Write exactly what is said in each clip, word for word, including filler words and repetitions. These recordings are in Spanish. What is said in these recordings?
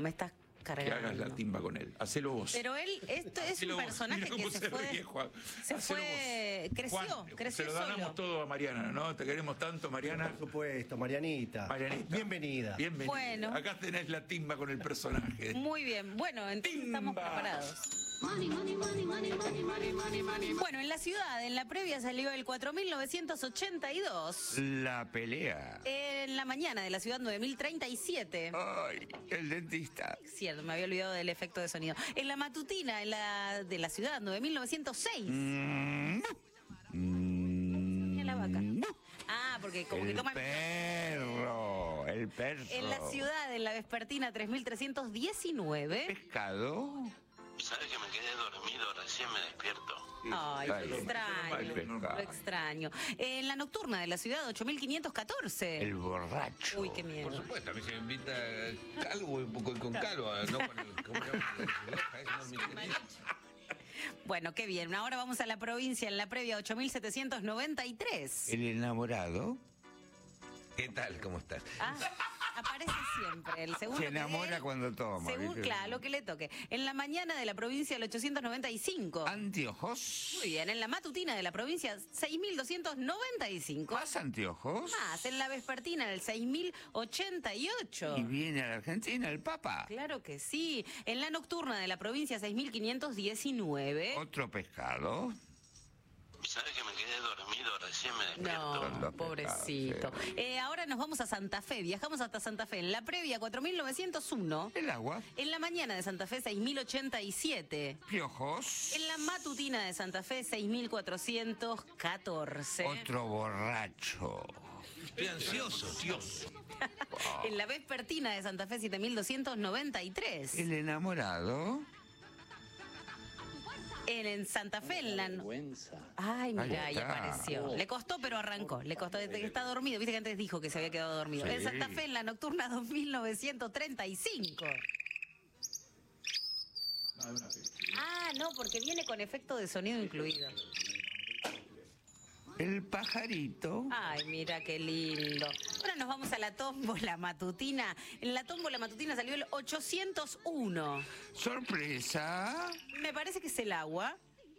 me estás cargando. Que hagas la timba con él. Hacelo vos. Pero él, esto es Hacelo un vos. personaje Mirá que cómo se, se fue, ríe, Juan. se Hacelo fue, vos. creció, Juan, creció se lo ganamos solo. todo a Mariana, ¿no? Te queremos tanto, Mariana. Por supuesto, Marianita. Marianita. Bienvenida. Bienvenida. Bueno. Acá tenés la timba con el personaje. Muy bien, bueno, entonces Timba. estamos preparados. Bueno, en la ciudad, en la previa salió el cuatro mil novecientos ochenta y dos. La pelea. En la mañana de la ciudad nueve mil treinta y siete. Ay, el dentista. Cierto, me había olvidado del efecto de sonido. En la matutina en la, de la ciudad nueve mil novecientos seis. Mm. Mm. Mira la vaca. Ah, porque como que El toman... perro, el perro. En la ciudad, en la vespertina tres mil trescientos diecinueve. Pescado. ¿Sabes que me quedé dormido? Recién me despierto. Ay, Ay, lo extraño, el pescado. lo extraño. En la nocturna de la ciudad ocho mil quinientos catorce. El borracho. Uy, qué miedo. Por supuesto, a mí se me invita calvo un poco con calvo, no con el... ¿Cómo se llama? Es enorme. Bueno, qué bien. Ahora vamos a la provincia en la previa ocho mil setecientos noventa y tres. El enamorado. ¿Qué tal? ¿Cómo estás? Ah, aparece siempre. El segundo Se que enamora dé, cuando toma. Según, ¿viste? claro, lo que le toque. En la mañana de la provincia el ochocientos noventa y cinco. Anteojos. Muy bien. En la matutina de la provincia seis mil doscientos noventa y cinco. ¿Más anteojos? Más. En la vespertina el seis mil ochenta y ocho. Y viene a la Argentina el Papa. Claro que sí. En la nocturna de la provincia seis mil quinientos diecinueve. Otro pescado. ¿Sabes que me quedé dormido? Recién me despierto. No, Los pobrecito. pescados, Eh, ahora nos vamos a Santa Fe. Viajamos hasta Santa Fe. En la previa cuatro mil novecientos uno. El agua. En la mañana de Santa Fe seis mil ochenta y siete. Piojos. En la matutina de Santa Fe seis mil cuatrocientos catorce. Otro borracho. Estoy ansioso, ansioso. En la vespertina de Santa Fe siete mil doscientos noventa y tres. El enamorado. En, en Santa Fe, en la... Ay, mira, Ahí ahí está. apareció. Le costó, pero arrancó. Le costó, desde que está dormido. Viste que antes dijo que se había quedado dormido. Sí. En Santa Fe, en la nocturna dos mil novecientos treinta y cinco. Ah, no, porque viene con efecto de sonido incluido. El pajarito. Ay, mira qué lindo. Ahora nos vamos a la tómbola matutina. En la tómbola matutina salió el ochocientos uno. Sorpresa. Me parece que es el agua.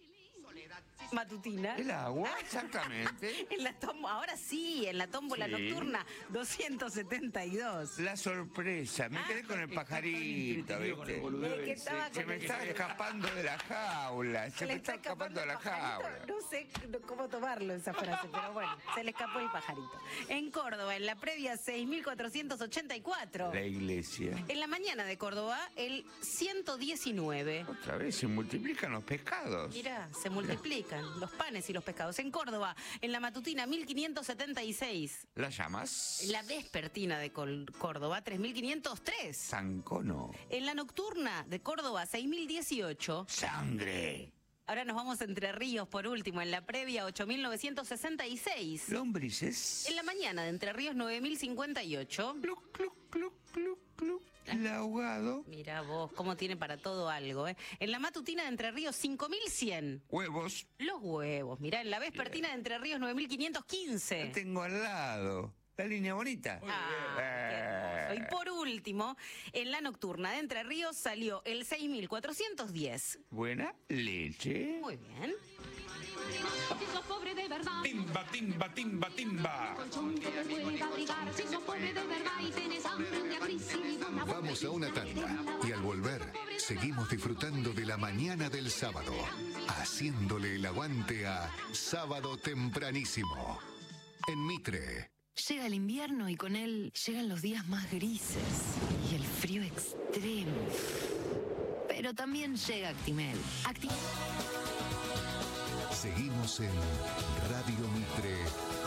Matutina. El agua, exactamente. En la tom- Ahora sí, en la tómbola Sí. nocturna doscientos setenta y dos. La sorpresa. Me Ah, quedé con el Está tan pajarito, entretenido con el ¿viste? boludeo Es que ese. estaba Se me está escapando de la jaula. Se me está escapando de la jaula. No sé cómo tomarlo esa frase, pero bueno, se le escapó el pajarito. En Córdoba, en la previa seis mil cuatrocientos ochenta y cuatro. La iglesia. En la mañana de Córdoba, el ciento diecinueve. Otra vez se multiplican los pescados. Mirá, se multiplican los panes y los pescados. En Córdoba, en la matutina mil quinientos setenta y seis. ¿Las llamas? En la vespertina de Col- Córdoba, tres mil quinientos tres. Zancono. En la nocturna de Córdoba, seis mil dieciocho. Sangre. Ahora nos vamos a Entre Ríos por último, en la previa ocho mil novecientos sesenta y seis. Lombrices. En la mañana de Entre Ríos nueve mil cincuenta y ocho. Cluc, cluc, cluc, cluc, cluc. El ahogado. Mira vos, cómo tiene para todo algo, ¿eh? En la matutina de Entre Ríos cinco mil cien. Huevos. Los huevos, mirá, en la vespertina de Entre Ríos nueve mil quinientos quince. La tengo al lado. La línea bonita. Ah, qué hermoso. Y por último, en la nocturna de Entre Ríos salió el seis mil cuatrocientos diez. Buena leche. Muy bien. Si sos pobre de verdad, Timba, timba, timba, timba. colchón que te puede abrigar. Si sos pobre de verdad y tenés hambre un día gris y una Vamos a una tanda y al volver seguimos disfrutando de la mañana del sábado, haciéndole el aguante a Sábado Tempranísimo en Mitre. Llega el invierno y con él llegan los días más grises y el frío extremo. Pero también llega Actimel. Acti- Seguimos en Radio Mitre.